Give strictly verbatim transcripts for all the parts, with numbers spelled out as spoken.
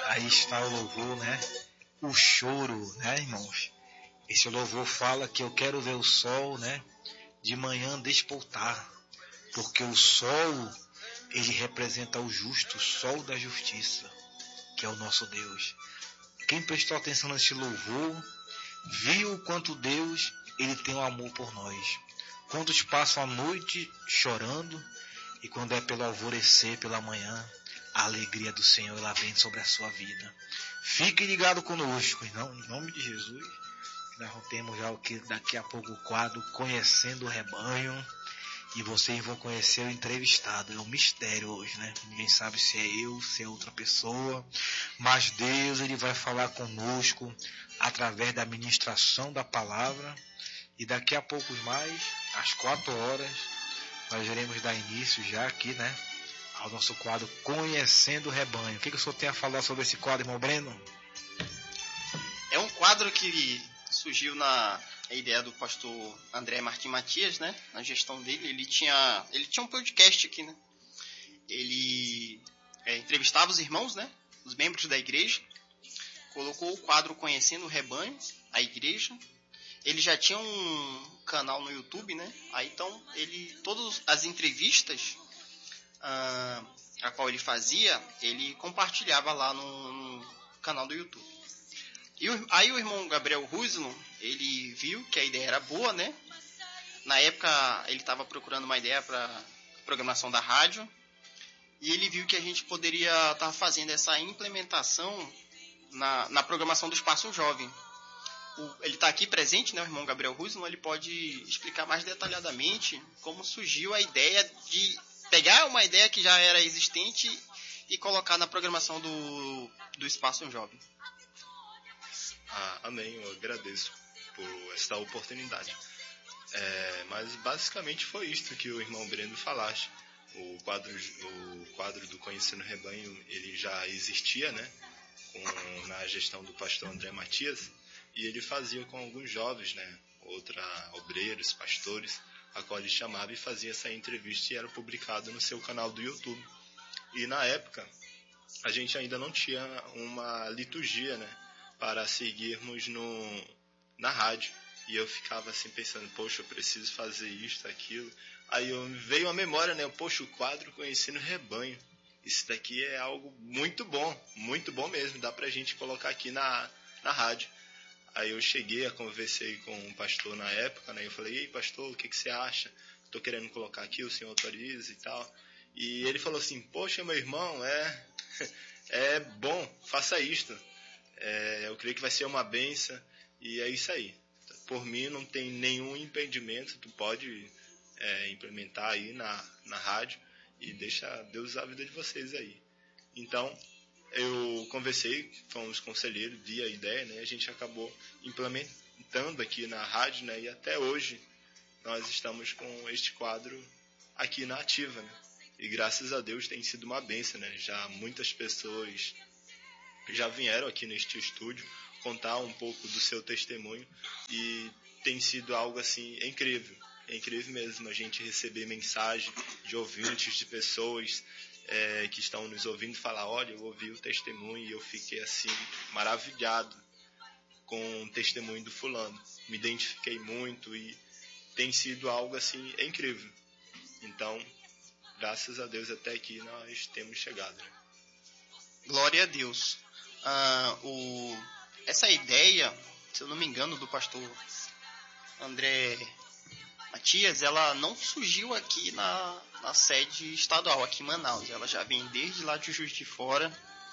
Aí está o louvor, né? O choro, né, irmãos? Esse louvor fala que eu quero ver o sol, né, de manhã despoltar, porque o sol, ele representa o justo, o sol da justiça, que é o nosso Deus. Quem prestou atenção nesse louvor, viu o quanto Deus, ele tem um amor por nós. Quantos passam a noite chorando, e quando é pelo alvorecer, pela manhã, a alegria do Senhor, ela vem sobre a sua vida. Fique ligado conosco, em nome de Jesus. Nós temos já o que daqui a pouco o quadro Conhecendo o Rebanho. E vocês vão conhecer o entrevistado. É um mistério hoje, né? Ninguém sabe se é eu, se é outra pessoa. Mas Deus, ele vai falar conosco através da ministração da palavra. E daqui a pouco mais, às quatro horas, nós iremos dar início já aqui, né? Ao nosso quadro Conhecendo o Rebanho. O que, que o senhor tem a falar sobre esse quadro, irmão Breno? É um quadro que surgiu na ideia do pastor André Martim Matias, né? Na gestão dele, ele tinha, ele tinha um podcast aqui, né? Ele é, entrevistava os irmãos, né? Os membros da igreja. Colocou o quadro Conhecendo o Rebanho, a igreja. Ele já tinha um canal no YouTube, né? Aí então, ele, todas as entrevistas ah, a qual ele fazia, ele compartilhava lá no, no canal do YouTube. E o, aí o irmão Gabriel Rusno, ele viu que a ideia era boa, né? Na época, ele estava procurando uma ideia para programação da rádio. E ele viu que a gente poderia estar fazendo essa implementação na, na programação do Espaço Jovem. O, ele está aqui presente, né, o irmão Gabriel Rusno, ele pode explicar mais detalhadamente como surgiu a ideia de pegar uma ideia que já era existente e colocar na programação do, do Espaço Jovem. Ah, amém, eu agradeço por esta oportunidade. É, mas basicamente foi isto que o irmão Breno falaste. O quadro, o quadro do Conhecendo o Rebanho, ele já existia, né, com, na gestão do pastor André Matias, e ele fazia com alguns jovens, né, outra, obreiros, pastores, a qual ele chamava e fazia essa entrevista e era publicado no seu canal do YouTube. E na época, a gente ainda não tinha uma liturgia, né, para seguirmos no, na rádio. E eu ficava assim pensando, poxa, eu preciso fazer isto, aquilo. Aí eu, veio a memória, né, poxa, o quadro Conhecendo o Rebanho. Isso daqui é algo muito bom, muito bom mesmo, dá pra gente colocar aqui na, na rádio. Aí eu cheguei, a conversei com um pastor na época, né, eu falei, ei pastor, o que, que você acha? Tô querendo colocar aqui, o senhor autoriza e tal. E ele falou assim, poxa, meu irmão, é, é bom, faça isto. É, eu creio que vai ser uma bênção e é isso aí. Por mim não tem nenhum impedimento, tu pode é, implementar aí na, na rádio e deixa Deus usar a vida de vocês aí. Então, eu conversei com os conselheiros, vi a ideia, né? A gente acabou implementando aqui na rádio, né? E até hoje nós estamos com este quadro aqui na ativa, né? E graças a Deus tem sido uma bênção, né? Já muitas pessoas já vieram aqui neste estúdio contar um pouco do seu testemunho e tem sido algo assim incrível, é incrível mesmo a gente receber mensagem de ouvintes, de pessoas é, que estão nos ouvindo falar, olha, eu ouvi o testemunho e eu fiquei assim maravilhado com o testemunho do fulano, me identifiquei muito e tem sido algo assim incrível. Então, graças a Deus até aqui nós temos chegado, né? Glória a Deus. Ah, o, essa ideia, se eu não me engano, do pastor André Matias, ela não surgiu aqui na, na sede estadual, aqui em Manaus. Ela já vem desde lá de Juiz de Fora.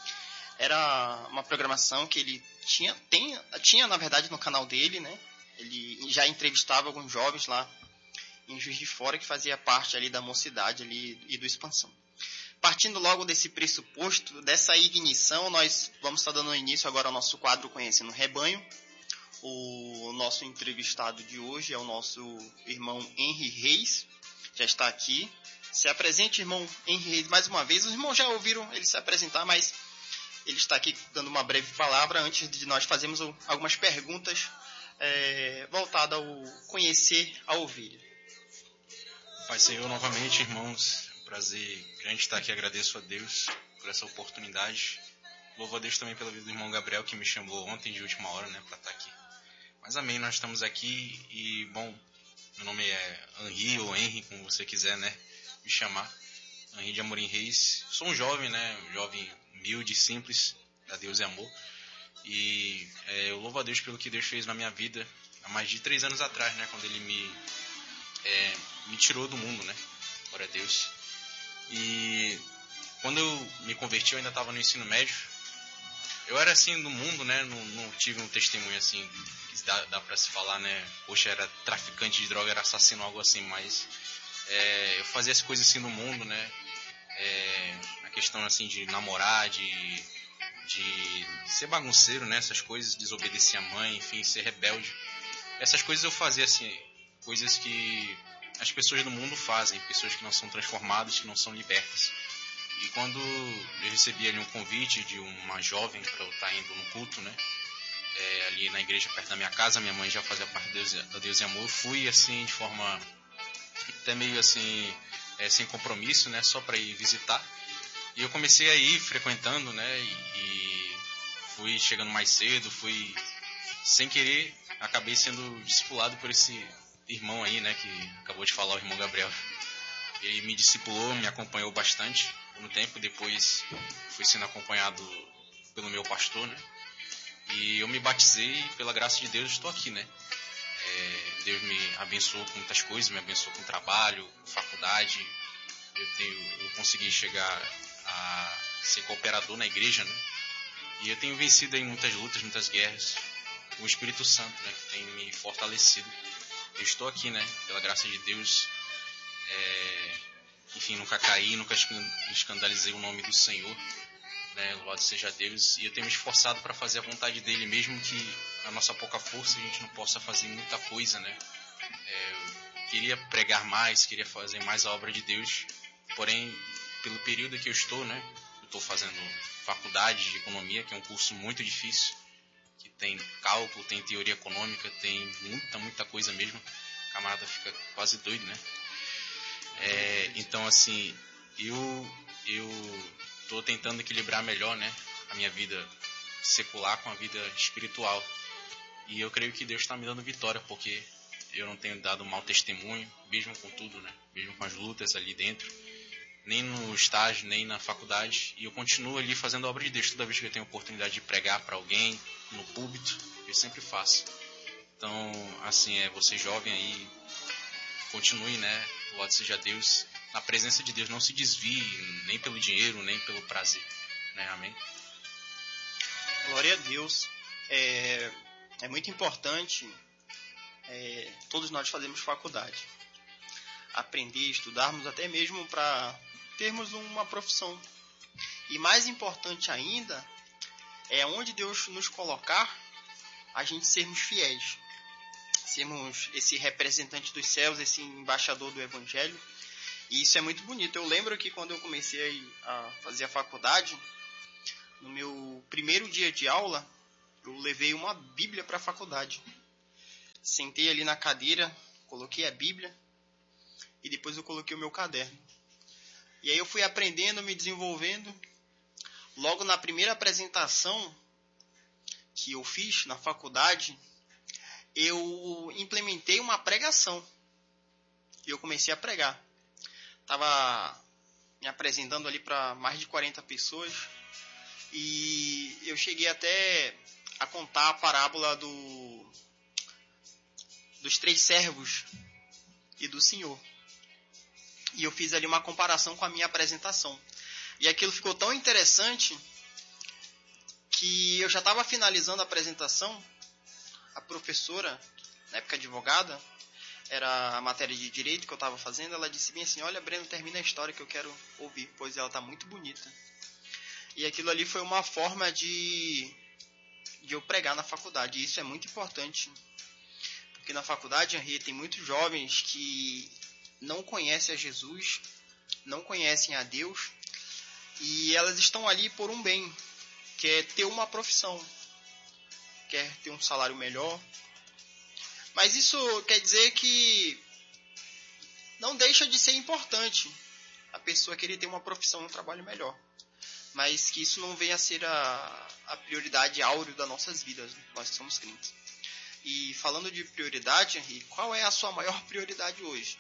Era uma programação que ele tinha, tem, tinha na verdade, no canal dele, né? Ele já entrevistava alguns jovens lá em Juiz de Fora que fazia parte ali da mocidade ali e do Expansão. Partindo logo desse pressuposto, dessa ignição, nós vamos estar dando início agora ao nosso quadro Conhecendo o Rebanho. O nosso entrevistado de hoje é o nosso irmão Henry Reis, já está aqui. Se apresente, irmão Henry Reis, mais uma vez. Os irmãos já ouviram ele se apresentar, mas ele está aqui dando uma breve palavra antes de nós fazermos algumas perguntas é, voltadas ao conhecer a ovelha. Pai Senhor, novamente, irmãos, prazer grande estar aqui, agradeço a Deus por essa oportunidade louvo a Deus também pela vida do irmão Gabriel, que me chamou ontem de última hora, né, para estar aqui. Mas amém, nós estamos aqui e, bom, meu nome é Henri ou Henry, como você quiser, né, me chamar. Henri de Amorim Reis. Sou um jovem, né, um jovem humilde, simples, a Deus é amor. E é, eu louvo a Deus pelo que Deus fez na minha vida há mais de três anos atrás, né, quando Ele me, é, me tirou do mundo, né, glória a Deus. E quando eu me converti, eu ainda estava no ensino médio. Eu era assim do mundo, né, não, não tive um testemunho assim, que dá, dá pra se falar, né, poxa, era traficante de droga, era assassino, algo assim, mas é, eu fazia as coisas assim no mundo, né, é, a questão assim de namorar, de, de ser bagunceiro, né, essas coisas, desobedecer a mãe, enfim, ser rebelde. Essas coisas eu fazia assim, coisas que as pessoas do mundo fazem, pessoas que não são transformadas, que não são libertas. E quando eu recebi ali um convite de uma jovem para eu estar indo no culto, né, é, ali na igreja perto da minha casa, minha mãe já fazia parte da Deus, da Deus e Amor, eu fui assim de forma até meio assim, é, sem compromisso, né, só para ir visitar. E eu comecei a ir frequentando, né, e, e fui chegando mais cedo, fui sem querer, acabei sendo discipulado por esse irmão aí, né, que acabou de falar, o irmão Gabriel. Ele me discipulou, me acompanhou bastante no tempo, depois fui sendo acompanhado pelo meu pastor, né, e eu me batizei e pela graça de Deus estou aqui, né. É, Deus me abençoou com muitas coisas, me abençoou com trabalho, com faculdade, eu, tenho, eu consegui chegar a ser cooperador na igreja, né, e eu tenho vencido em muitas lutas, muitas guerras, com o Espírito Santo, né, que tem me fortalecido. Eu estou aqui, né, pela graça de Deus, é, enfim, nunca caí, nunca escandalizei o nome do Senhor, né, louvado seja Deus, e eu tenho me esforçado para fazer a vontade dele, mesmo que a nossa pouca força a gente não possa fazer muita coisa, né. É, eu queria pregar mais, queria fazer mais a obra de Deus, porém, pelo período que eu estou, né, eu estou fazendo faculdade de economia, que é um curso muito difícil, que tem cálculo, tem teoria econômica, tem muita, muita coisa mesmo, o camarada fica quase doido, né. É, então, assim, eu eu estou tentando equilibrar melhor, né, a minha vida secular com a vida espiritual. E eu creio que Deus está me dando vitória, porque eu não tenho dado mau testemunho, mesmo com tudo, né, mesmo com as lutas ali dentro, nem no estágio, nem na faculdade. E eu continuo ali fazendo a obra de Deus. Toda vez que eu tenho a oportunidade de pregar para alguém, no púlpito, eu sempre faço. Então, assim, é, você jovem aí, continue, né, louvado seja Deus, na presença de Deus, não se desvie nem pelo dinheiro, nem pelo prazer, né, amém? Glória a Deus. É, é muito importante, é, todos nós fazemos faculdade, aprender, estudarmos até mesmo para termos uma profissão. E mais importante ainda, é onde Deus nos colocar, a gente sermos fiéis. Sermos esse representante dos céus, esse embaixador do Evangelho. E isso é muito bonito. Eu lembro que quando eu comecei a fazer a faculdade, no meu primeiro dia de aula, eu levei uma Bíblia para a faculdade. Sentei ali na cadeira, coloquei a Bíblia e depois eu coloquei o meu caderno. E aí eu fui aprendendo, me desenvolvendo. Logo na primeira apresentação que eu fiz na faculdade, eu implementei uma pregação. E eu comecei a pregar. Estava me apresentando ali para mais de quarenta pessoas. E eu cheguei até a contar a parábola do, dos três servos e do Senhor. E eu fiz ali uma comparação com a minha apresentação. E aquilo ficou tão interessante que eu já estava finalizando a apresentação. A professora, na época advogada, era a matéria de direito que eu estava fazendo, ela disse bem assim, olha, Breno, termina a história que eu quero ouvir, pois ela está muito bonita. E aquilo ali foi uma forma de, de eu pregar na faculdade, e isso é muito importante. Porque na faculdade, Henri, tem muitos jovens que não conhecem a Jesus, não conhecem a Deus, e elas estão ali por um bem, que é ter uma profissão, quer ter um salário melhor. Mas isso quer dizer que não deixa de ser importante a pessoa querer ter uma profissão, um trabalho melhor. mas que isso não venha a ser a, a prioridade áurea das nossas vidas, né? Nós que somos crentes. E falando de prioridade, Henrique, qual é a sua maior prioridade hoje?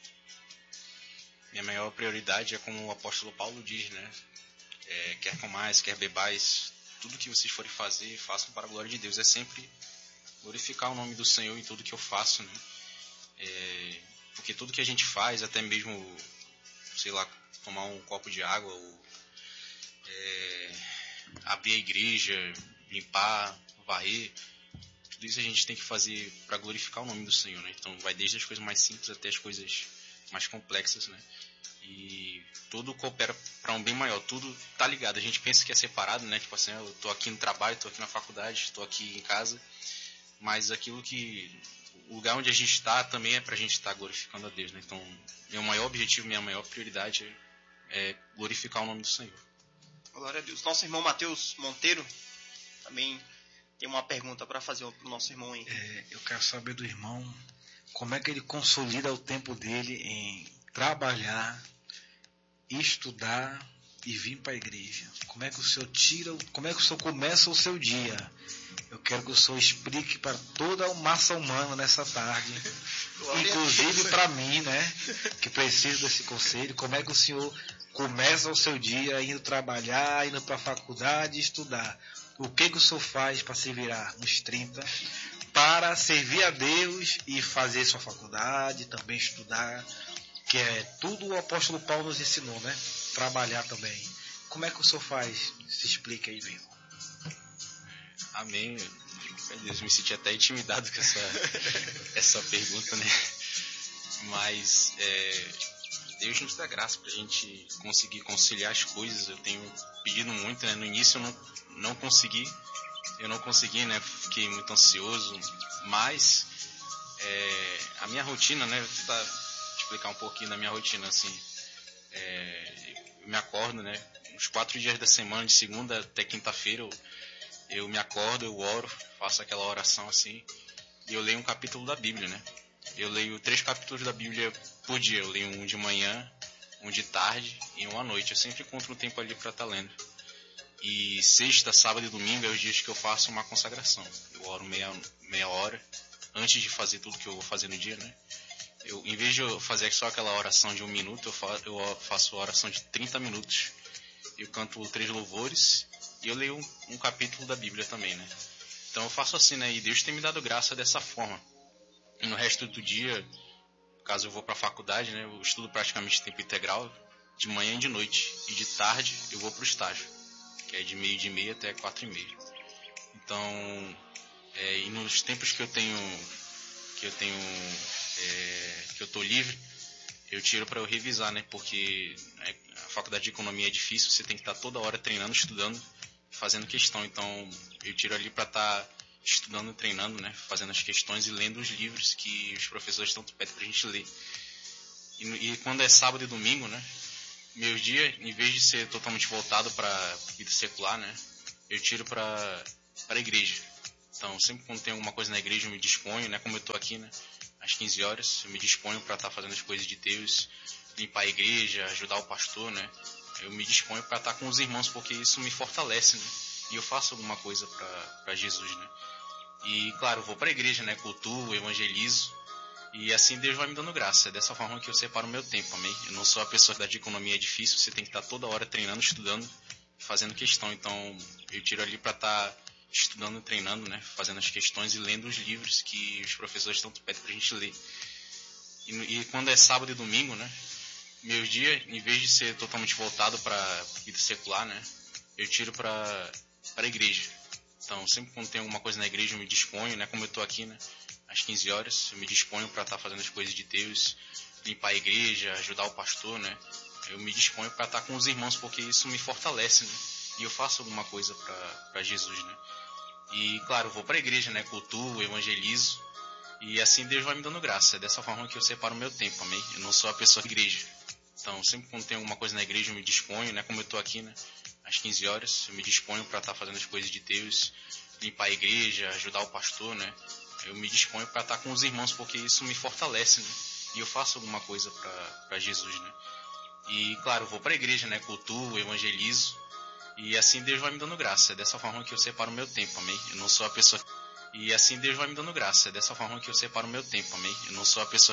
Minha maior prioridade é como o apóstolo Paulo diz, né? É, quer comais, quer bebais, tudo que vocês forem fazer, façam para a glória de Deus. É sempre glorificar o nome do Senhor em tudo que eu faço, né? É, porque tudo que a gente faz, até mesmo, sei lá, tomar um copo de água, ou é, abrir a igreja, limpar, varrer, tudo isso a gente tem que fazer para glorificar o nome do Senhor, né? Então vai desde as coisas mais simples até as coisas mais complexas, né? E tudo coopera para um bem maior, tudo tá ligado. A gente pensa que é separado, né? Tipo assim, eu tô aqui no trabalho, tô aqui na faculdade, tô aqui em casa, mas aquilo que o lugar onde a gente está também é pra gente estar glorificando a Deus, né? Então, meu maior objetivo, minha maior prioridade é, é glorificar o nome do Senhor. Glória a Deus. Nosso irmão Matheus Monteiro também tem uma pergunta para fazer para o nosso irmão Henrique. É, eu quero saber do irmão como é que ele consolida o tempo dele em trabalhar, estudar e vir para a igreja. Como é que o senhor tira, como é que o senhor começa o seu dia? Eu quero que o senhor explique para toda a massa humana nessa tarde, inclusive para mim, né, que preciso desse conselho, como é que o senhor começa o seu dia indo trabalhar, indo para a faculdade e estudar. O que, que o senhor faz para se virar nos trinta, para servir a Deus e fazer sua faculdade, também estudar, que é tudo o apóstolo Paulo nos ensinou, né? Trabalhar também. Como é que o senhor faz? Se explica aí, meu. Amém. Meu Deus, me senti até intimidado com essa, essa pergunta, né? Mas é, Deus nos dá graça pra gente conseguir conciliar as coisas. Eu tenho pedido muito, né? No início eu não, não consegui, eu não consegui, né? Fiquei muito ansioso, mas é, a minha rotina, né? Vou tentar explicar um pouquinho da minha rotina, assim. É, eu me acordo, né? Os quatro dias da semana, de segunda até quinta-feira, eu, eu me acordo, eu oro, faço aquela oração assim, e eu leio um capítulo da Bíblia, né? Eu leio três capítulos da Bíblia por dia. Eu leio um de manhã, um de tarde e um à noite. Eu sempre encontro um tempo ali para estar lendo. E sexta, sábado e domingo é os dias que eu faço uma consagração. Eu oro meia, meia hora antes de fazer tudo que eu vou fazer no dia, né? Eu, em vez de eu fazer só aquela oração de um minuto, eu faço, eu faço a oração de trinta minutos. Eu canto três louvores e eu leio um, um capítulo da Bíblia também, né? Então eu faço assim, né? E Deus tem me dado graça dessa forma. E no resto do dia, caso eu vou para a faculdade, né? Eu estudo praticamente tempo integral, de manhã e de noite. E de tarde eu vou para o estágio, que é de meio de meia até quatro e meia. Então, é, e nos tempos que eu tenho, que eu tenho, é, que eu tô livre, eu tiro para eu revisar, né? Porque a faculdade de economia é difícil, você tem que estar toda hora treinando, estudando, fazendo questão. Então, eu tiro ali para estar estudando, treinando, né? Fazendo as questões e lendo os livros que os professores tanto pedem pra gente ler. E, e quando é sábado e domingo, né? Meus dias, em vez de ser totalmente voltado para vida secular, né? Eu tiro para para a igreja. Então, sempre quando tem alguma coisa na igreja, eu me disponho, né? Como eu tô aqui, né? Às quinze horas, eu me disponho para estar fazendo as coisas de Deus, limpar a igreja, ajudar o pastor, né? Eu me disponho para estar com os irmãos, porque isso me fortalece, né? E eu faço alguma coisa para Jesus, né? E, claro, eu vou para a igreja, né? Cultuo, evangelizo. E assim Deus vai me dando graça. É dessa forma que eu separo o meu tempo, amém? Eu não sou a pessoa da economia é difícil, você tem que estar toda hora treinando, estudando, fazendo questão. Então, eu tiro ali para estar estudando, treinando, né? Fazendo as questões e lendo os livros que os professores tanto pedem pra gente ler. E, e quando é sábado e domingo, né? Meus dias, em vez de ser totalmente voltado para vida secular, né? Eu tiro para para a igreja. Então, sempre quando tem alguma coisa na igreja, eu me disponho, né? Como eu tô aqui, né? Às quinze horas, eu me disponho para estar fazendo as coisas de Deus, limpar a igreja, ajudar o pastor, né? Eu me disponho para estar com os irmãos, porque isso me fortalece, né? E eu faço alguma coisa para Jesus, né? E, claro, eu vou para a igreja, né? Cultuo, evangelizo. E assim Deus vai me dando graça. É dessa forma que eu separo o meu tempo, amém? Eu não sou a pessoa da igreja. Então, sempre quando tem alguma coisa na igreja, eu me disponho, né? Como eu tô aqui, né? Às quinze horas, eu me disponho para estar fazendo as coisas de Deus, limpar a igreja, ajudar o pastor, né? Eu me disponho para estar com os irmãos, porque isso me fortalece, né? E eu faço alguma coisa para Jesus, né? E, claro, eu vou para a igreja, né? Cultuo, evangelizo. E assim Deus vai me dando graça. É dessa forma que eu separo o meu tempo, amém? Eu não sou a pessoa... E assim Deus vai me dando graça. É dessa forma que eu separo o meu tempo, amém? Eu não sou a pessoa